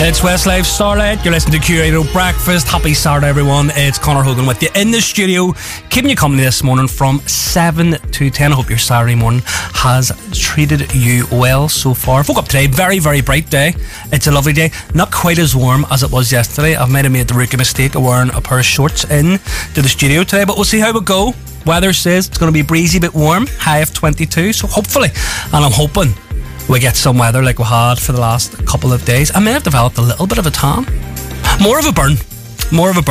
It's Westlife Starlight. You're listening to Q Radio Breakfast. Happy Saturday, everyone. It's Conor Hogan with you in the studio, keeping you company this morning from 7 to 10. I hope your Saturday morning has treated you well so far. Woke up today, very, very bright day. It's a lovely day. Not quite as warm as it was yesterday. I've made the rookie mistake of wearing a pair of shorts in to the studio today, but we'll see how it go. Weather says it's going to be breezy, bit warm, high of 22, so hopefully, and I'm hoping we get some weather like we had for the last couple of days. I may have developed a little bit of a tan. More of a burn.